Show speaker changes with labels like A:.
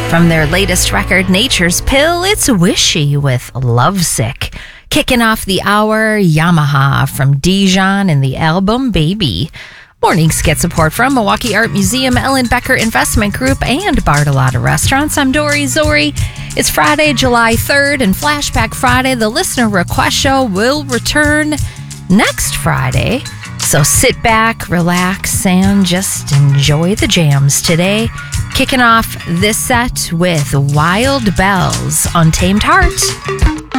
A: From their latest record, Nature's Pill, it's Wishy with Lovesick. Kicking off the hour, Yamaha from Dijon and the album Baby. Mornings get support from Milwaukee Art Museum, Ellen Becker Investment Group, and Bartolotta Restaurants. I'm Dory Zori. It's Friday, July 3rd, and Flashback Friday, the listener request show, will return next Friday. So sit back, relax, and just enjoy the jams today. Kicking off this set with Wild Bells, Untamed Heart.